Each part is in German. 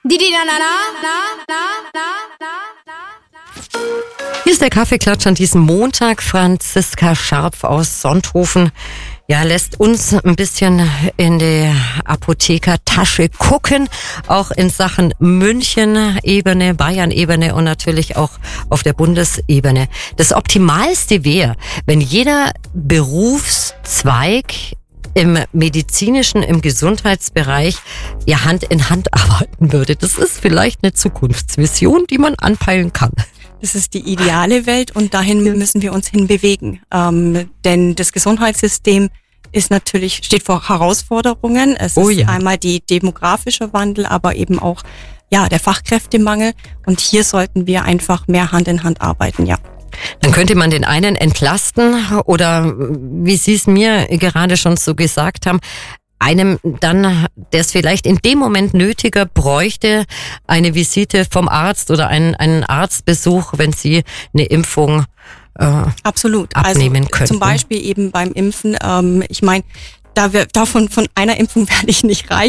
Hier ist der Kaffeeklatsch an diesem Montag. Franziska Scharpf aus Sonthofen, ja, lässt uns ein bisschen in die Apothekertasche gucken, auch in Sachen München-Ebene, Bayern-Ebene und natürlich auch auf der Bundesebene. Das Optimalste wäre, wenn jeder Berufszweig im medizinischen, im Gesundheitsbereich ja Hand in Hand arbeiten würde. Das ist vielleicht eine Zukunftsvision, die man anpeilen kann. Das ist die ideale Welt und dahin müssen wir uns hinbewegen. Denn das Gesundheitssystem steht vor Herausforderungen. Es ist einmal die demografische Wandel, aber eben auch der Fachkräftemangel. Und hier sollten wir einfach mehr Hand in Hand arbeiten, ja. Dann könnte man den einen entlasten oder, wie Sie es mir gerade schon so gesagt haben, einem dann, der es vielleicht in dem Moment nötiger bräuchte, eine Visite vom Arzt oder einen Arztbesuch, wenn Sie eine Impfung absolut abnehmen könnten. Zum Beispiel eben beim Impfen. Ich meine, von einer Impfung werde ich nicht reich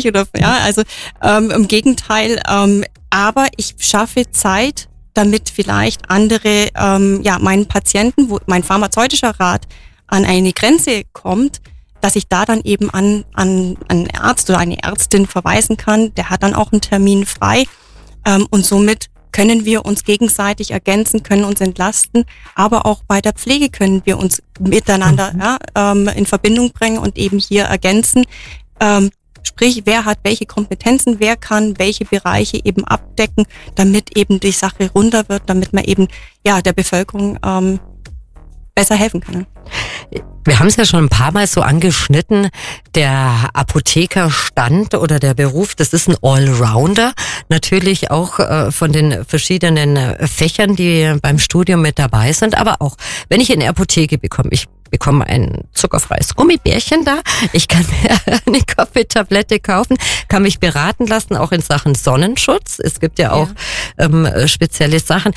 im Gegenteil. Aber ich schaffe Zeit, damit vielleicht andere, meinen Patienten, wo mein pharmazeutischer Rat an eine Grenze kommt, dass ich da dann eben an einen Arzt oder eine Ärztin verweisen kann. Der hat dann auch einen Termin frei. Und somit können wir uns gegenseitig ergänzen, können uns entlasten. Aber auch bei der Pflege können wir uns miteinander in Verbindung bringen und eben hier ergänzen. Sprich, wer hat welche Kompetenzen, wer kann welche Bereiche eben abdecken, damit eben die Sache runder wird, damit man eben der Bevölkerung besser helfen kann. Wir haben es ja schon ein paar Mal so angeschnitten, der Apothekerstand oder der Beruf, das ist ein Allrounder, natürlich auch von den verschiedenen Fächern, die beim Studium mit dabei sind, aber auch, wenn ich in die Apotheke ich bekomme ein zuckerfreies Gummibärchen da, ich kann mir eine Kaffeetablette kaufen, kann mich beraten lassen, auch in Sachen Sonnenschutz, es gibt ja auch spezielle Sachen.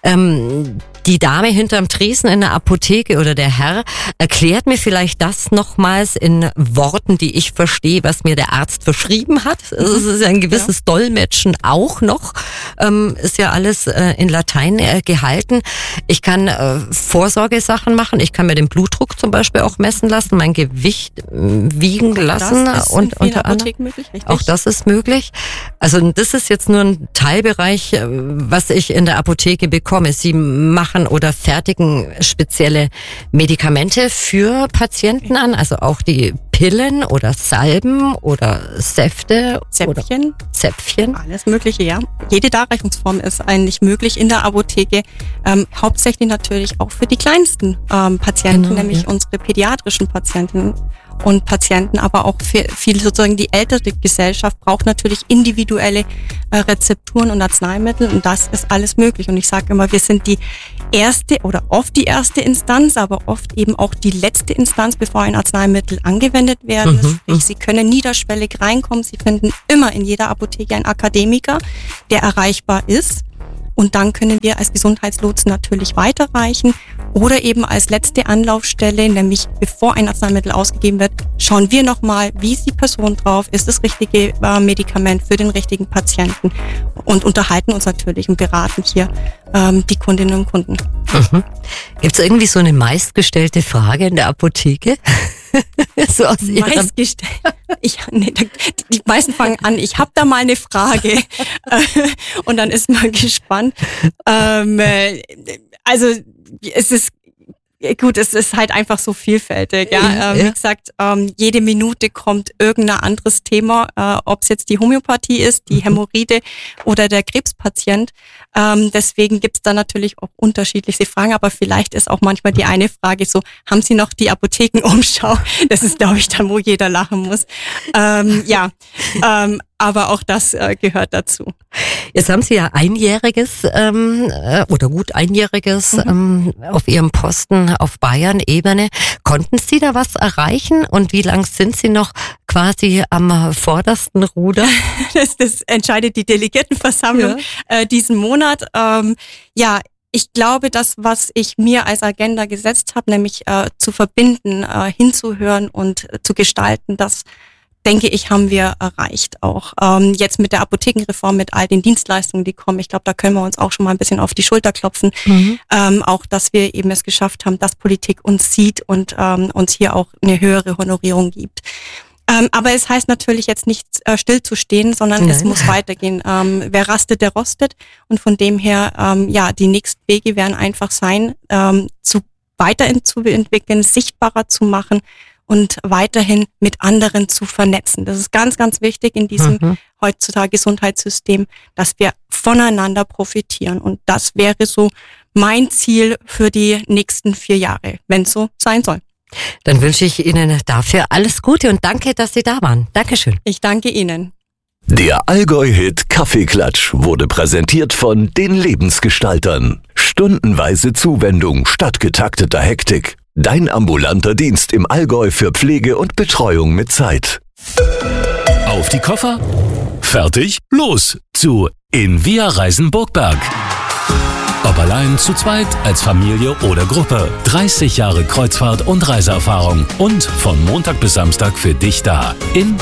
Die Dame hinterm Tresen in der Apotheke oder der Herr erklärt mir vielleicht das nochmals in Worten, die ich verstehe, was mir der Arzt verschrieben hat. Es ist ein gewisses Dolmetschen auch noch. Ist ja alles in Latein gehalten. Ich kann Vorsorgesachen machen. Ich kann mir den Blutdruck zum Beispiel auch messen lassen, mein Gewicht wiegen lassen. Das ist und unter anderem möglich, richtig? Auch das ist möglich. Also das ist jetzt nur ein Teilbereich, was ich in der Apotheke bekomme. Sie machen oder fertigen spezielle Medikamente für Patienten an, also auch die Pillen oder Salben oder Säfte. Zäpfchen. Oder Zäpfchen. Alles Mögliche, ja. Jede Darreichungsform ist eigentlich möglich in der Apotheke. Hauptsächlich natürlich auch für die kleinsten Patienten, nämlich unsere pädiatrischen Patientinnen und Patienten, aber auch für viel sozusagen die ältere Gesellschaft braucht natürlich individuelle Rezepturen und Arzneimittel und das ist alles möglich. Und ich sage immer, wir sind die erste oder oft die erste Instanz, aber oft eben auch die letzte Instanz, bevor ein Arzneimittel angewendet werden. Sprich, Sie können niederschwellig reinkommen. Sie finden immer in jeder Apotheke einen Akademiker, der erreichbar ist. Und dann können wir als Gesundheitslotsen natürlich weiterreichen oder eben als letzte Anlaufstelle, nämlich bevor ein Arzneimittel ausgegeben wird, schauen wir nochmal, wie ist die Person drauf, ist das richtige Medikament für den richtigen Patienten und unterhalten uns natürlich und beraten hier die Kundinnen und Kunden. Gibt es irgendwie so eine meistgestellte Frage in der Apotheke? So aus meistgestellt. Die meisten fangen an, ich habe da mal eine Frage und dann ist man gespannt. Also es ist gut, es ist halt einfach so vielfältig. Wie gesagt, jede Minute kommt irgendein anderes Thema, ob es jetzt die Homöopathie ist, die Hämorrhoide oder der Krebspatient. Deswegen gibt es da natürlich auch unterschiedliche Fragen, aber vielleicht ist auch manchmal die eine Frage so, haben Sie noch die Apothekenumschau? Das ist, glaube ich, dann, wo jeder lachen muss. Aber auch das gehört dazu. Jetzt haben Sie ja einjähriges oder gut einjähriges auf Ihrem Posten auf Bayern-Ebene. Konnten Sie da was erreichen und wie lang sind Sie noch quasi am vordersten Ruder? Das entscheidet die Delegiertenversammlung diesen Monat. Ich glaube, das, was ich mir als Agenda gesetzt habe, nämlich zu verbinden, hinzuhören und zu gestalten, dass denke ich, haben wir erreicht auch. Jetzt mit der Apothekenreform, mit all den Dienstleistungen, die kommen, ich glaube, da können wir uns auch schon mal ein bisschen auf die Schulter klopfen. Auch, dass wir eben es geschafft haben, dass Politik uns sieht und uns hier auch eine höhere Honorierung gibt. Aber es heißt natürlich jetzt nicht stillzustehen, sondern es muss weitergehen. Wer rastet, der rostet. Und von dem her, die nächsten Wege werden einfach sein, weiterzuentwickeln, sichtbarer zu machen und weiterhin mit anderen zu vernetzen. Das ist ganz, ganz wichtig in diesem heutzutage Gesundheitssystem, dass wir voneinander profitieren. Und das wäre so mein Ziel für die nächsten 4 Jahre, wenn es so sein soll. Dann wünsche ich Ihnen dafür alles Gute und danke, dass Sie da waren. Dankeschön. Ich danke Ihnen. Der Allgäu-Hit Kaffeeklatsch wurde präsentiert von den Lebensgestaltern. Stundenweise Zuwendung statt getakteter Hektik. Dein ambulanter Dienst im Allgäu für Pflege und Betreuung mit Zeit. Auf die Koffer? Fertig? Los zu In Via Reisen Burgberg. Ob allein, zu zweit, als Familie oder Gruppe. 30 Jahre Kreuzfahrt- und Reiseerfahrung. Und von Montag bis Samstag für dich da.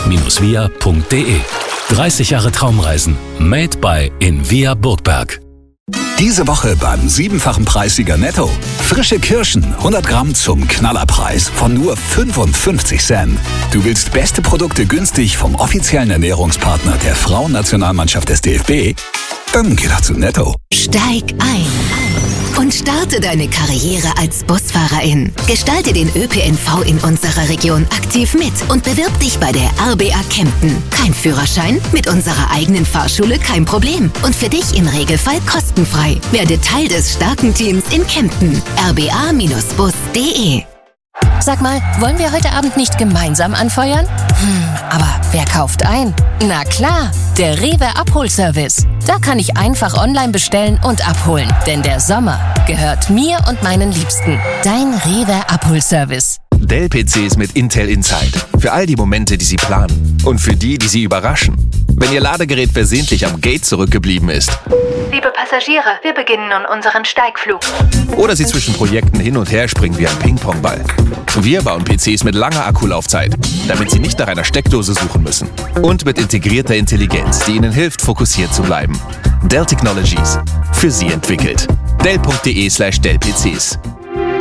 in-via.de. 30 Jahre Traumreisen. Made by In Via Burgberg. Diese Woche beim 7-fachen Preissieger Netto. Frische Kirschen, 100 Gramm zum Knallerpreis von nur 55 Cent. Du willst beste Produkte günstig vom offiziellen Ernährungspartner der Frauennationalmannschaft des DFB? Dann geh doch zu Netto. Steig ein und starte deine Karriere als Busfahrerin. Gestalte den ÖPNV in unserer Region aktiv mit und bewirb dich bei der RBA Kempten. Kein Führerschein? Mit unserer eigenen Fahrschule kein Problem. Und für dich im Regelfall kostenfrei. Werde Teil des starken Teams in Kempten. rba-bus.de. Sag mal, wollen wir heute Abend nicht gemeinsam anfeuern? Aber wer kauft ein? Na klar, der Rewe Abholservice. Da kann ich einfach online bestellen und abholen. Denn der Sommer gehört mir und meinen Liebsten. Dein Rewe Abholservice. Dell-PCs mit Intel Inside. Für all die Momente, die Sie planen. Und für die, die Sie überraschen. Wenn Ihr Ladegerät versehentlich am Gate zurückgeblieben ist. Liebe Passagiere, wir beginnen nun unseren Steigflug. Oder Sie zwischen Projekten hin und her springen wie ein Ping-Pong-Ball. Wir bauen PCs mit langer Akkulaufzeit, damit Sie nicht nach einer Steckdose suchen müssen. Und mit integrierter Intelligenz, die Ihnen hilft, fokussiert zu bleiben. Dell Technologies. Für Sie entwickelt. Dell.de/Dell-PCs.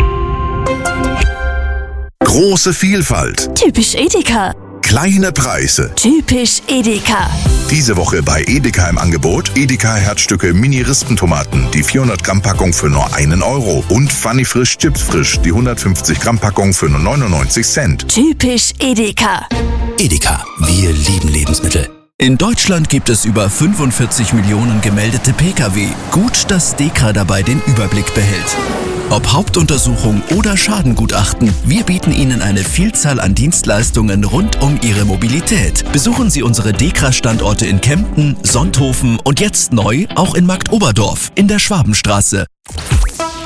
Große Vielfalt. Typisch Edeka. Kleine Preise. Typisch Edeka. Diese Woche bei Edeka im Angebot Edeka Herzstücke Mini-Rispentomaten, die 400 Gramm Packung für nur 1 Euro und Funny Frisch Chips Frisch, die 150 Gramm Packung für nur 99 Cent. Typisch Edeka. Edeka, wir lieben Lebensmittel. In Deutschland gibt es über 45 Millionen gemeldete Pkw. Gut, dass DEKRA dabei den Überblick behält. Ob Hauptuntersuchung oder Schadengutachten, wir bieten Ihnen eine Vielzahl an Dienstleistungen rund um Ihre Mobilität. Besuchen Sie unsere DEKRA-Standorte in Kempten, Sonthofen und jetzt neu auch in Marktoberdorf in der Schwabenstraße.